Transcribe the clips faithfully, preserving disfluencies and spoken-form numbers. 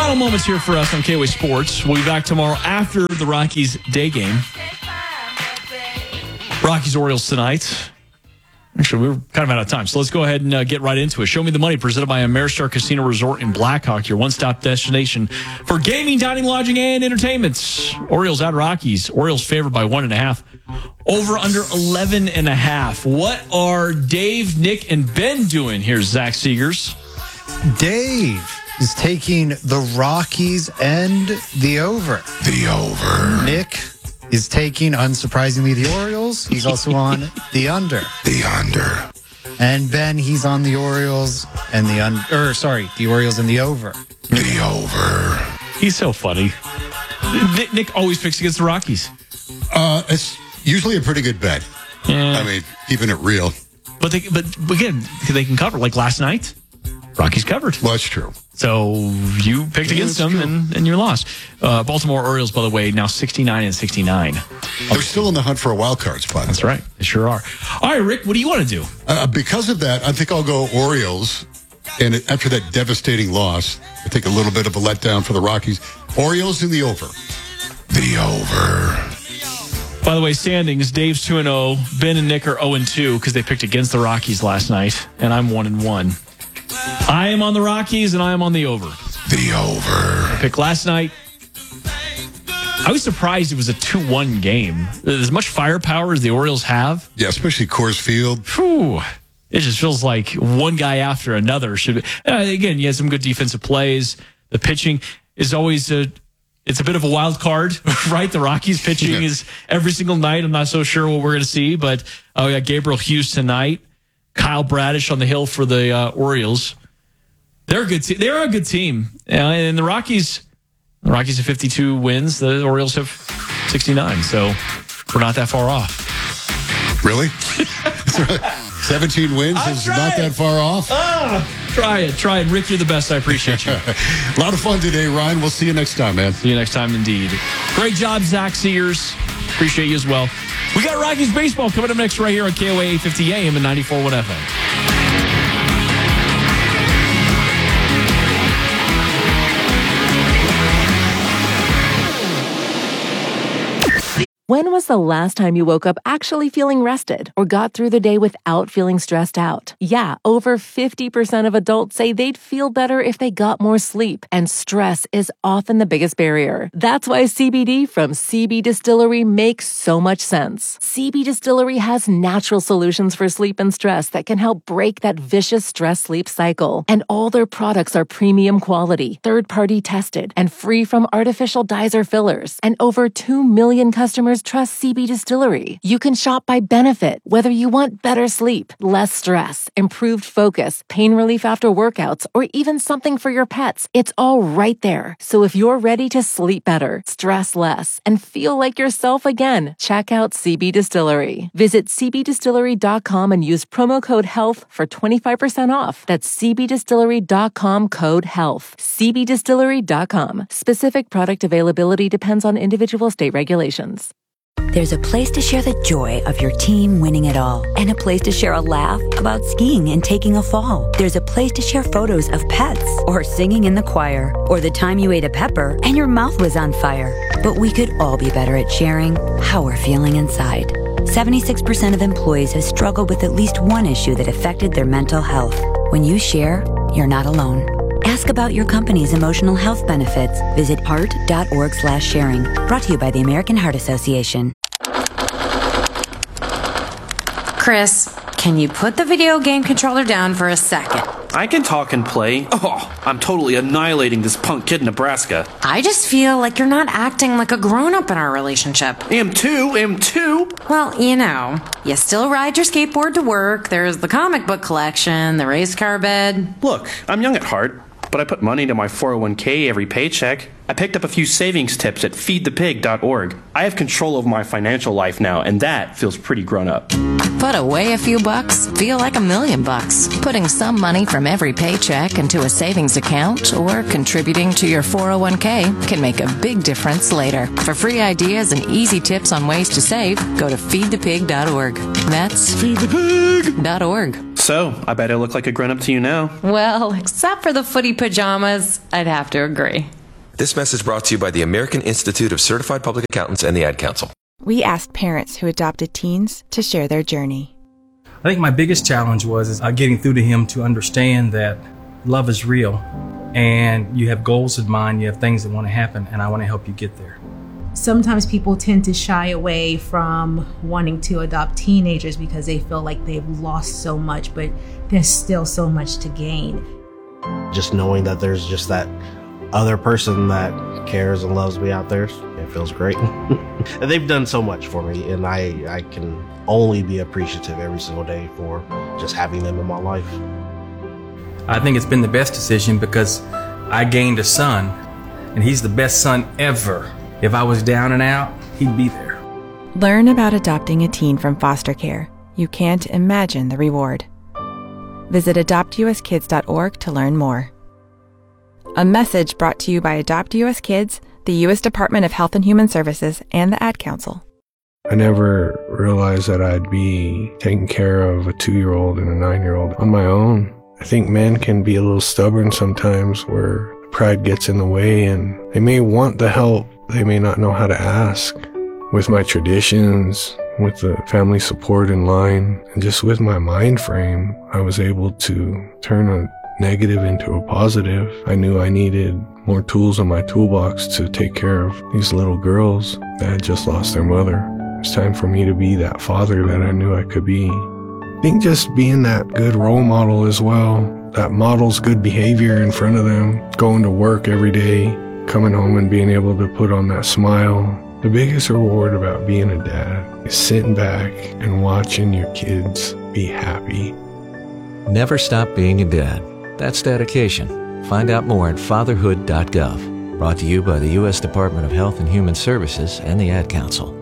Final moments here for us on K O A Sports. We'll be back tomorrow after the Rockies day game. Rockies Orioles tonight. Actually, we're kind of out of time, so let's go ahead and uh, get right into it. Show Me the Money, presented by Ameristar Casino Resort in Blackhawk, your one-stop destination for gaming, dining, lodging, and entertainment. Orioles at Rockies. Orioles favored by one and a half. Over under eleven and a half. What are Dave, Nick, and Ben doing here, Zach Seegers? Dave is taking the Rockies and the over. The over. Nick is taking, unsurprisingly, the Orioles. He's also on the under. The under. And Ben, he's on the Orioles and the under. Or, sorry, the Orioles and the over. The over. He's so funny. Nick, Nick always picks against the Rockies. Uh, it's usually a pretty good bet. Yeah. I mean, keeping it real. But they, but again, they can cover. Like last night, Rockies covered. Well, that's true. So you picked Yeah, against them, true. and, and you lost. Uh, Baltimore Orioles, by the way, now sixty-nine and sixty-nine. They're still in the hunt for a wild card spot. That's right. They sure are. All right, Rick, what do you want to do? Uh, because of that, I think I'll go Orioles. And after that devastating loss, I think a little bit of a letdown for the Rockies. Orioles in the over. The over. By the way, standings, Dave's two and oh. Ben and Nick are oh and two because they picked against the Rockies last night, and I'm one and one. I am on the Rockies, and I am on the over. The over. I picked last night. I was surprised it was a two one game. As much firepower as the Orioles have, Yeah, especially Coors Field. whew, it just feels like one guy after another should be. Uh, again, you had some good defensive plays. The pitching is always a, it's a bit of a wild card, right? The Rockies pitching Yeah. is every single night. I'm not so sure what we're going to see, but uh, we got Gabriel Hughes tonight. Kyle Bradish on the hill for the uh, Orioles. They're a good team. They're a good team. Uh, and the Rockies, the Rockies have fifty-two wins. The Orioles have sixty-nine. So we're not that far off. Really? seventeen wins I'm is trying. not that far off. Ah, try it. Try it. Rick, you're the best. I appreciate you. A lot of fun today, Ryan. We'll see you next time, man. See you next time, indeed. Great job, Zach Sears. Appreciate you as well. We got Rockies baseball coming up next right here on K O A eight fifty A M and ninety-four point one F M. When was the last time you woke up actually feeling rested or got through the day without feeling stressed out? Yeah, over fifty percent of adults say they'd feel better if they got more sleep, and stress is often the biggest barrier. That's why C B D from C B Distillery makes so much sense. C B Distillery has natural solutions for sleep and stress that can help break that vicious stress-sleep cycle. And all their products are premium quality, third-party tested, and free from artificial dyes or fillers. And over two million customers trust C B Distillery. You can shop by benefit, whether you want better sleep, less stress, improved focus, pain relief after workouts, or even something for your pets. It's all right there. So if you're ready to sleep better, stress less, and feel like yourself again, check out C B Distillery. Visit c b distillery dot com and use promo code HEALTH for twenty-five percent off. That's c b distillery dot com code HEALTH. c b distillery dot com. Specific product availability depends on individual state regulations. There's a place to share the joy of your team winning it all, and a place to share a laugh about skiing and taking a fall. There's a place to share photos of pets, or singing in the choir, or the time you ate a pepper and your mouth was on fire. But we could all be better at sharing how we're feeling inside. seventy-six percent of employees have struggled with at least one issue that affected their mental health. When you share, you're not alone. Ask about your company's emotional health benefits. Visit heart dot org slash sharing. Brought to you by the American Heart Association. Chris, can you put the video game controller down for a second? I can talk and play. Oh, I'm totally annihilating this punk kid in Nebraska. I just feel like you're not acting like a grown-up in our relationship. Am too, am too. Well, you know, you still ride your skateboard to work, there's the comic book collection, the race car bed. Look, I'm young at heart, but I put money into my four oh one k every paycheck. I picked up a few savings tips at feed the pig dot org. I have control of my financial life now, and that feels pretty grown up. Put away a few bucks, feel like a million bucks. Putting some money from every paycheck into a savings account or contributing to your four oh one k can make a big difference later. For free ideas and easy tips on ways to save, go to feed the pig dot org. That's feed the pig dot org. So, I bet I look like a grown up to you now. Well, except for the footy pajamas, I'd have to agree. This message brought to you by the American Institute of Certified Public Accountants and the Ad Council. We asked parents who adopted teens to share their journey. I think my biggest challenge was is, uh, getting through to him to understand that love is real and you have goals in mind, you have things that want to happen, and I want to help you get there. Sometimes people tend to shy away from wanting to adopt teenagers because they feel like they've lost so much, but there's still so much to gain. Just knowing that there's just that other person that cares and loves me out there, it feels great. And they've done so much for me, and I, I can only be appreciative every single day for just having them in my life. I think it's been the best decision because I gained a son, and he's the best son ever. If I was down and out, he'd be there. Learn about adopting a teen from foster care. You can't imagine the reward. Visit adopt u s kids dot org to learn more. A message brought to you by Adopt U S Kids, the U S Department of Health and Human Services, and the Ad Council. I never realized that I'd be taking care of a two-year-old and a nine-year-old on my own. I think men can be a little stubborn sometimes where pride gets in the way and they may want the help, they may not know how to ask. With my traditions, with the family support in line, and just with my mind frame, I was able to turn a negative into a positive. I knew I needed more tools in my toolbox to take care of these little girls that had just lost their mother. It's time for me to be that father that I knew I could be. I think just being that good role model as well, that models good behavior in front of them, going to work every day, coming home and being able to put on that smile. The biggest reward about being a dad is sitting back and watching your kids be happy. Never stop being a dad. That's dedication. Find out more at fatherhood dot gov. Brought to you by the U S Department of Health and Human Services and the Ad Council.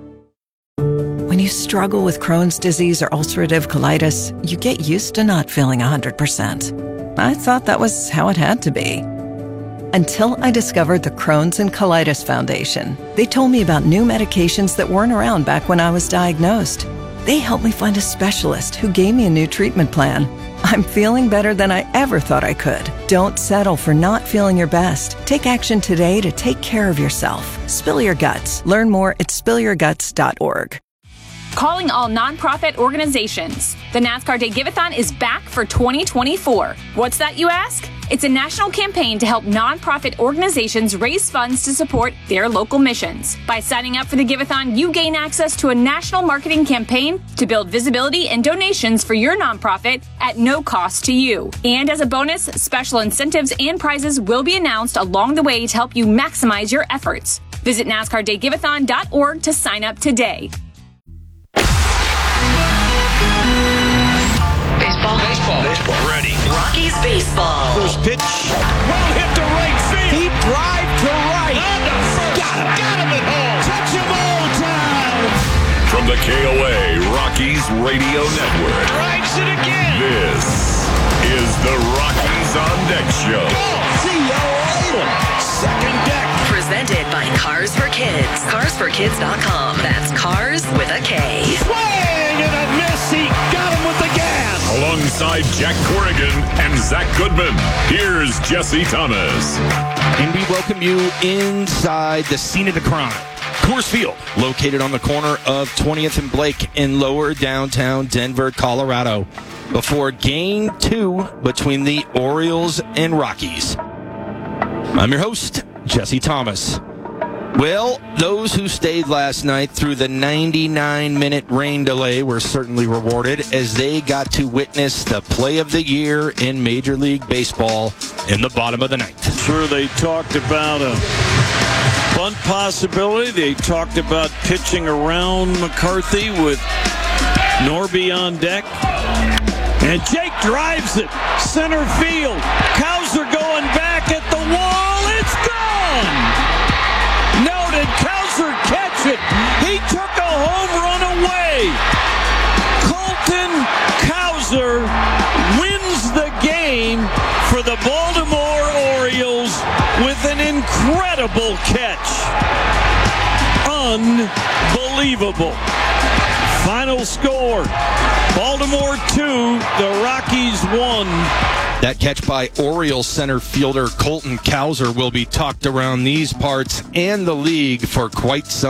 When you struggle with Crohn's disease or ulcerative colitis, you get used to not feeling one hundred percent. I thought that was how it had to be. Until I discovered the Crohn's and Colitis Foundation. They told me about new medications that weren't around back when I was diagnosed. They helped me find a specialist who gave me a new treatment plan. I'm feeling better than I ever thought I could. Don't settle for not feeling your best. Take action today to take care of yourself. Spill your guts. Learn more at spill your guts dot org. Calling all nonprofit organizations. The NASCAR Day Give-A-thon is back for twenty twenty-four. What's that, you ask? It's a national campaign to help nonprofit organizations raise funds to support their local missions. By signing up for the Give-A-thon, you gain access to a national marketing campaign to build visibility and donations for your nonprofit at no cost to you. And as a bonus, special incentives and prizes will be announced along the way to help you maximize your efforts. Visit NASCAR Day Give A thon dot org to sign up today. Baseball. Baseball. Baseball. Ready. Rockies baseball. First pitch. Well hit to right field. Deep drive to right. Under first. Got him. Got him at home. Touch him all time. From the K O A Rockies Radio Network. Drives it again. This is the Rockies on Deck Show. See you later. Second deck. Presented by Cars for Kids. Cars for kids dot com. That's cars with a K. Swing and a miss. He got him with the gas. Alongside Jack Corrigan and Zach Goodman, here's Jesse Thomas. And we welcome you inside the scene of the crime. Coors Field, located on the corner of twentieth and Blake in lower downtown Denver, Colorado, before game two between the Orioles and Rockies. I'm your host, Jesse Thomas. Well, those who stayed last night through the ninety-nine minute rain delay were certainly rewarded as they got to witness the play of the year in Major League Baseball in the bottom of the ninth. Sure, they talked about a bunt possibility. They talked about pitching around McCarthy with Norby on deck. And Jake drives it. Center field. Cowser going back at the wall. It's gone! No, did Cowser catch it? He took a home run away. Colton Cowser wins the game for the Baltimore Orioles with an incredible catch. Unbelievable. Final score, Baltimore two, the Rockies one. That catch by Orioles center fielder Colton Cowser will be talked around these parts and the league for quite some